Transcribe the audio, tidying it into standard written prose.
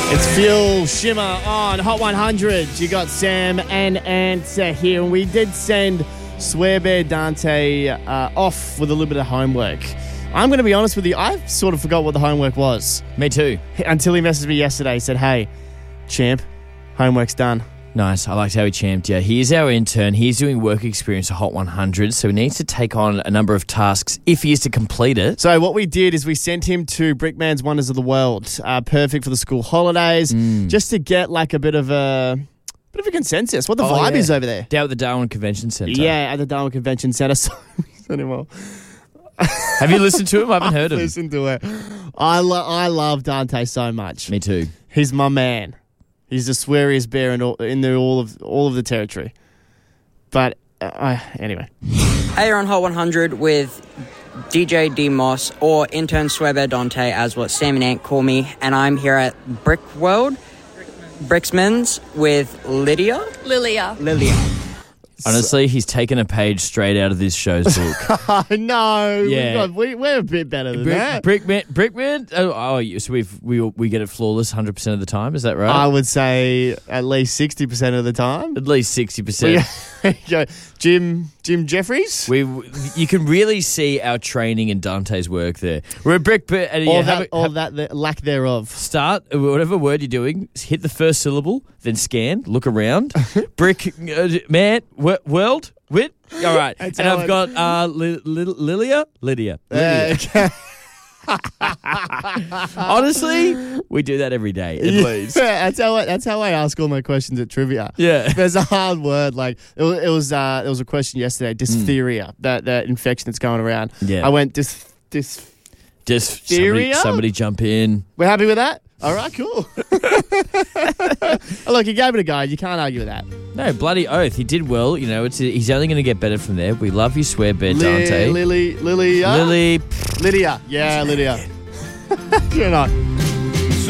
It's Fuel Shimmer on Hot 100. You got Sam and Ant here, and we did send Swearbear Dante off with a little bit of homework. I'm going to be honest with you, I sort of forgot what the homework was. Me too. Until he messaged me yesterday. He said, hey, champ, homework's done. Nice. I liked how he champed you. He is our intern. He's doing work experience at Hot 100, so he needs to take on a number of tasks if he is to complete it. So what we did is we sent him to Brickman's Wonders of the World, perfect for the school holidays, just to get like a bit of a consensus. What the vibe is over there. Down at the Darwin Convention Centre. Yeah, at the Darwin Convention Centre. Sorry, anymore. Have you listened to him? I haven't heard him. Listen to it. I love Dante so much. Me too. He's my man. He's the sweariest bear in all of the territory. But anyway. Hey, you're on Hot 100 with DJ D Moss, or intern Swearbear Dante, as what Sam and Ant call me, and I'm here at Bricksman's with Lilia. Honestly, he's taken a page straight out of this show's book. No, Yeah. we're a bit better than that. Brickman. So we get it flawless 100% of the time. Is that right? I would say at least 60% of the time. At least 60%. Jim Jeffries. You can really see our training and Dante's work there. We're a brick, and all that the lack thereof. Start whatever word you're doing. Hit the first syllable, then scan. Look around. Brick, man, world, wit. All right, and I've got Lydia. Okay. Honestly, we do that every day at least. That's how I ask all my questions at trivia. Yeah, there's a hard word like there was a question yesterday, diphtheria, that infection that's going around. Yeah, I went diphtheria. Somebody jump in. We're happy with that. All right, cool. Look, you gave it a go. You can't argue with that. No, bloody oath. He did well. You know, he's only going to get better from there. We love you, Swearbear Dante. Lydia. Yeah, Lydia. You're not.